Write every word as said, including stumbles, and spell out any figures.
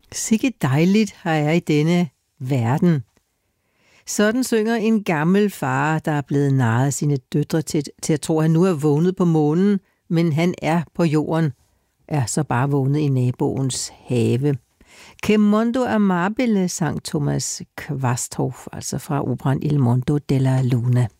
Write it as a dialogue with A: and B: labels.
A: Sikke dejligt har jeg i denne verden. Sådan synger en gammel far, der er blevet narret sine døtre til, til at tro, at han nu er vågnet på månen, men han er på jorden, er så bare vågnet i naboens have. Che mondo amabile, sang Thomas Quasthoff, altså fra operan Il Mondo della Luna.